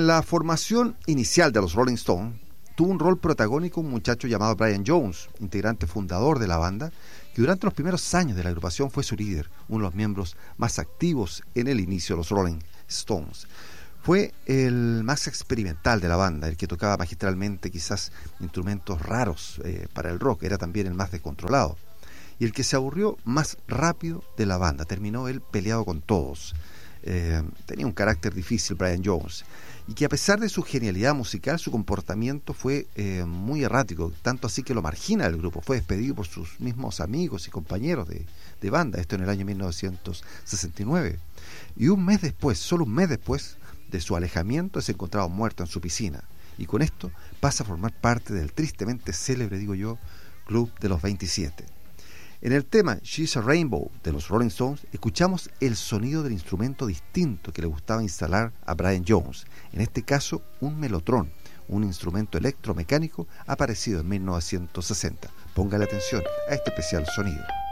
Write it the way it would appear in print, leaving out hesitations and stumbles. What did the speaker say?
la formación inicial de los Rolling Stones tuvo un rol protagónico un muchacho llamado Brian Jones, integrante fundador de la banda, que durante los primeros años de la agrupación fue su líder, uno de los miembros más activos en el inicio de los Rolling Stones. Fue el más experimental de la banda, el que tocaba magistralmente quizás instrumentos raros para el rock, era también el más descontrolado, y el que se aburrió más rápido de la banda. Terminó él peleado con todos. Tenía un carácter difícil Brian Jones, y que a pesar de su genialidad musical, su comportamiento fue muy errático, tanto así que lo margina del grupo. Fue despedido por sus mismos amigos y compañeros de banda, esto en el año 1969, y un mes después, solo un mes después de su alejamiento, es encontrado muerto en su piscina, y con esto pasa a formar parte del tristemente célebre, digo yo, Club de los 27. En el tema She's a Rainbow de los Rolling Stones escuchamos el sonido del instrumento distinto que le gustaba instalar a Brian Jones, en este caso un melotrón, un instrumento electromecánico aparecido en 1960. Póngale atención a este especial sonido.